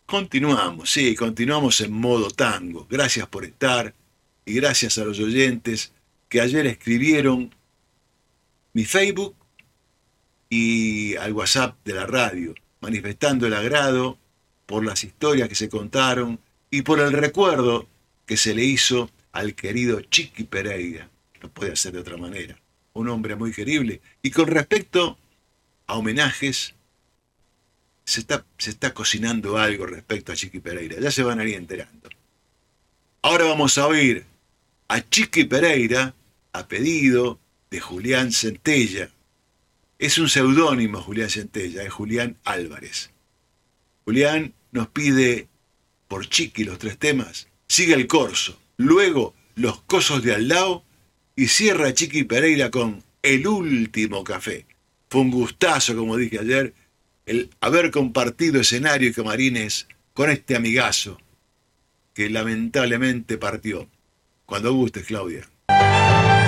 Continuamos, sí, continuamos en modo tango. Gracias por estar y gracias a los oyentes que ayer escribieron mi Facebook y al WhatsApp de la radio, manifestando el agrado por las historias que se contaron y por el recuerdo que se le hizo al querido Chiqui Pereira. No puede ser de otra manera. Un hombre muy querible. Y con respecto a homenajes, se está cocinando algo respecto a Chiqui Pereira. Ya se van a ir enterando. Ahora vamos a oír a Chiqui Pereira a pedido de Julián Centella. Es un seudónimo Julián Centella, es Julián Álvarez. Julián nos pide por Chiqui los 3 temas, sigue el corso, luego los cosos de al lado y cierra Chiqui Pereira con El último café. Fue un gustazo, como dije ayer, el haber compartido escenario y camarines con este amigazo que lamentablemente partió. Cuando gustes, Claudia.